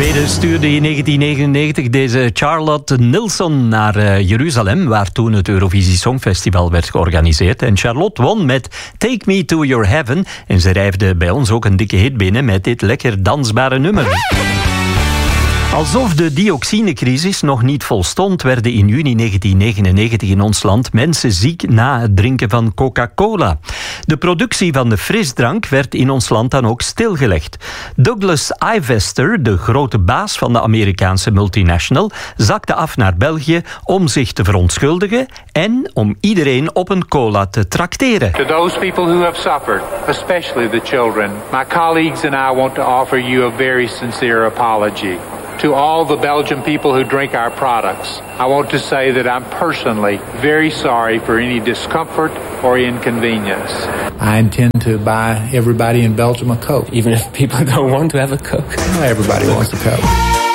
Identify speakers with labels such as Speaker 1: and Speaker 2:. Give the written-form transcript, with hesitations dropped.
Speaker 1: Zweden stuurde in 1999 deze Charlotte Nilsson naar Jeruzalem, waar toen het Eurovisie Songfestival werd georganiseerd. En Charlotte won met Take Me To Your Heaven. En ze rijfde bij ons ook een dikke hit binnen met dit lekker dansbare nummer. Alsof de dioxinecrisis nog niet volstond, werden in juni 1999 in ons land mensen ziek na het drinken van Coca-Cola. De productie van de frisdrank werd in ons land dan ook stilgelegd. Douglas Ivester, de grote baas van de Amerikaanse multinational, zakte af naar België om zich te verontschuldigen en om iedereen op een cola te trakteren.
Speaker 2: To those people who have suffered, especially the children, my colleagues and I want to offer you a very sincere apology. To all the Belgian people who drink our products, I want to say that I'm personally very sorry for any discomfort or inconvenience.
Speaker 3: I intend to buy everybody in Belgium a Coke.
Speaker 4: Even if people don't want to have a Coke?
Speaker 3: Everybody wants a Coke.